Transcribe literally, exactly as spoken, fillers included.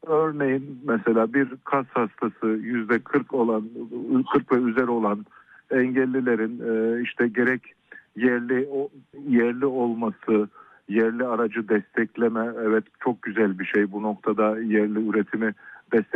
örneğin mesela bir kas hastası yüzde kırk olan, kırk ve üzeri olan engellilerin e, işte gerek yerli yerli olması, yerli aracı destekleme, evet çok güzel bir şey bu noktada yerli üretimi destek